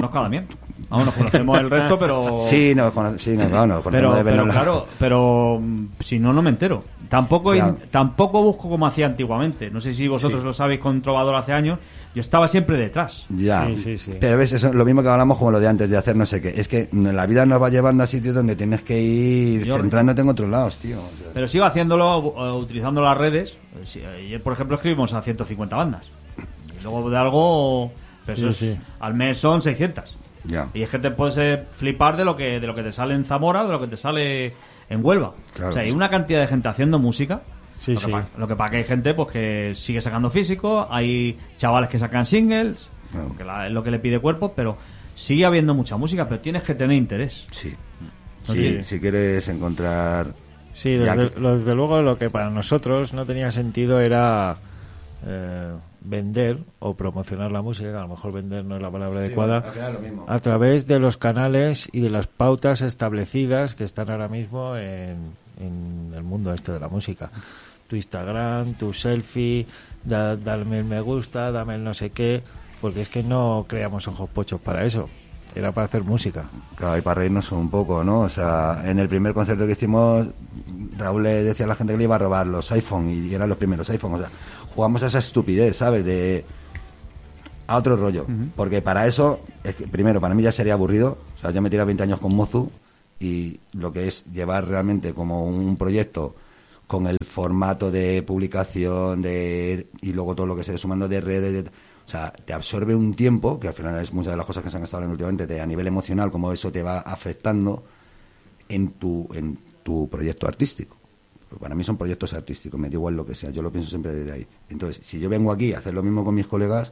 conozco a Damián. Vamos, nos conocemos el resto, pero... Sí, nos conocemos de vernos. Claro, pero si no, no me entero. Tampoco Claro. tampoco busco como hacía antiguamente. No sé si vosotros lo sabéis con Trovador hace años. Yo estaba siempre detrás. Ya, Sí. pero ves, eso, lo mismo que hablamos como lo de antes, de hacer no sé qué. Es que la vida nos va llevando a sitios donde tienes que ir centrándote en otros lados, tío. O sea, Pero sigo haciéndolo utilizando las redes. Ayer, por ejemplo, escribimos a 150 bandas. Y luego de algo... Pero eso Sí. al mes son 600. ya. Y es que te puedes flipar de lo que te sale en Zamora, de lo que te sale en Huelva. Claro, o sea, hay sí. una cantidad de gente haciendo música. Sí, sí. Lo que pasa que hay gente pues que sigue sacando físico, hay chavales que sacan singles, Claro. porque es lo que le pide cuerpo, pero sigue habiendo mucha música, pero tienes que tener interés. Sí. No Sí, tiene- si quieres encontrar... Sí, Ya desde luego lo que para nosotros no tenía sentido era vender o promocionar la música, que a lo mejor vender no es la palabra adecuada, al final lo mismo. a través de los canales y de las pautas establecidas que están ahora mismo en el mundo este de la música. Tu Instagram, tu selfie, dame el me gusta, dame el no sé qué, porque es que no creamos ojos pochos para eso, era para hacer música. Claro, y para reírnos un poco, ¿no? O sea, en el primer concierto que hicimos, Raúl le decía a la gente que le iba a robar los iPhone y eran los primeros iPhone. O sea, jugamos a esa estupidez, ¿sabes? A otro rollo. Porque para eso, es que, primero, para mí ya sería aburrido. O sea, yo me tiré 20 años con Mozu y lo que es llevar realmente como un proyecto con el formato de publicación y luego todo lo que se ve sumando de redes, o sea, te absorbe un tiempo, que al final es muchas de las cosas que se han estado hablando últimamente, a nivel emocional, cómo eso te va afectando en tu proyecto artístico. Porque para mí son proyectos artísticos, me da igual lo que sea, yo lo pienso siempre desde ahí. Entonces, si yo vengo aquí a hacer lo mismo con mis colegas,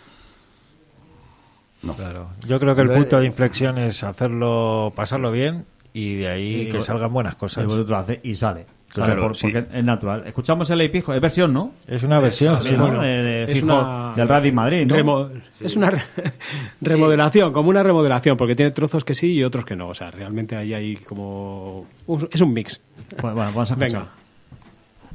no. Claro. Yo creo que el Entonces, punto de inflexión es hacerlo, pasarlo bien y de ahí Y que salgan buenas Y cosas. vosotros hacéis y sale. Claro, Sale sí. porque es natural. Escuchamos el Eipijo, es versión, ¿no? Es una versión, sí. ¿no? bueno, De es Fijo, una- del Radio Madrid, ¿no? Es una remodelación, como una remodelación, porque tiene trozos que sí y otros que no. O sea, realmente ahí hay como... Es un mix. Pues bueno, vamos a escuchar. Venga.